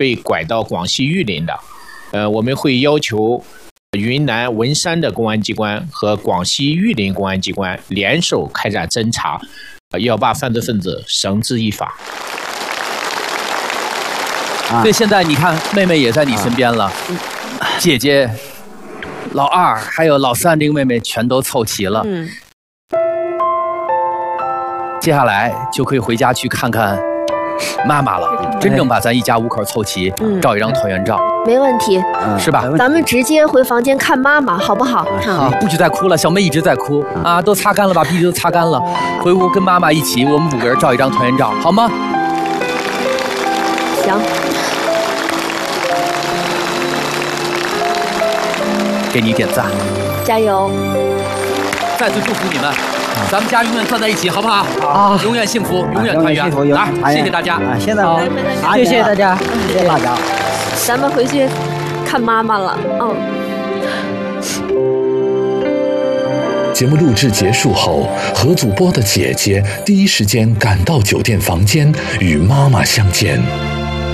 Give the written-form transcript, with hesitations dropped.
被拐到广西玉林的，我们会要求云南文山的公安机关和广西玉林公安机关联手开展侦查，要把犯罪分子绳之以法。 所以现在你看，妹妹也在你身边了，姐姐、老二还有老三这个妹妹全都凑齐了。接下来就可以回家去看看妈妈了，真正把咱一家5口凑齐，照一张团圆照。 没问题， 是吧？ 咱们直接回房间看妈妈，好不好？ 啊，不许再哭了，小妹一直在哭啊，都擦干了，把鼻涕都擦干了。回屋跟妈妈一起，我们5个人照一张团圆照，好吗？ 行。 给你点赞， 加油！ 再次祝福你们，咱们家永远团在一起，好不好？ 好， 永远幸福，永远团圆。来，谢谢大家。 现在好， 谢谢大家， 谢谢大家。 咱们回去看妈妈了。 节目录制结束后，何祖波的姐姐第一时间赶到酒店房间与妈妈相见。